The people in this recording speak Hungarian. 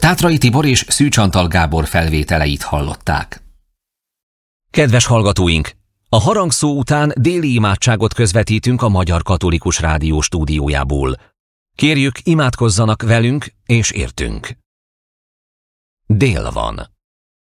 Tátrai Tibor és Szűcs Antal Gábor felvételeit hallották. Kedves hallgatóink! A harangszó után déli imádságot közvetítünk a Magyar Katolikus Rádió stúdiójából. Kérjük, imádkozzanak velünk és értünk. Dél van.